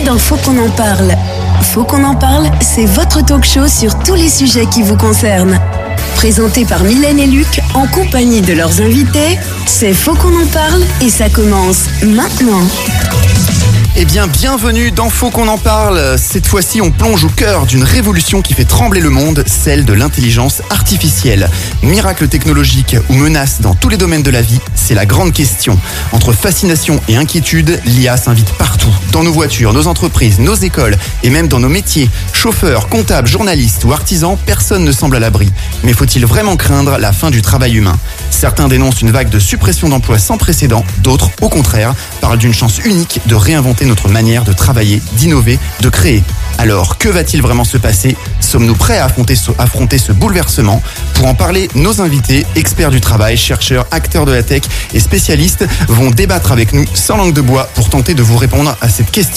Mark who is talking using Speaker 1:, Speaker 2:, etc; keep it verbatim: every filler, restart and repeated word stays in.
Speaker 1: dans Faut qu'on en parle. Faut qu'on en parle, c'est votre talk show sur tous les sujets qui vous concernent. Présenté par Mylène et Luc, en compagnie de leurs invités, c'est Faut qu'on en parle et ça commence maintenant.
Speaker 2: Eh bien, bienvenue dans Faut qu'on en parle. Cette fois-ci, on plonge au cœur d'une révolution qui fait trembler le monde, celle de l'intelligence artificielle. Miracle technologique ou menace dans tous les domaines de la vie, c'est la grande question. Entre fascination et inquiétude, l'I A s'invite partout. Dans nos voitures, nos entreprises, nos écoles et même dans nos métiers. Chauffeurs, comptables, journalistes ou artisans, personne ne semble à l'abri. Mais faut-il vraiment craindre la fin du travail humain ? Certains dénoncent une vague de suppression d'emplois sans précédent, d'autres, au contraire, parlent d'une chance unique de réinventer notre manière de travailler, d'innover, de créer. Alors, que va-t-il vraiment se passer ? Sommes-nous prêts à affronter ce, affronter ce bouleversement ? Pour en parler, nos invités, experts du travail, chercheurs, acteurs de la tech et spécialistes vont débattre avec nous sans langue de bois pour tenter de vous répondre à cette question.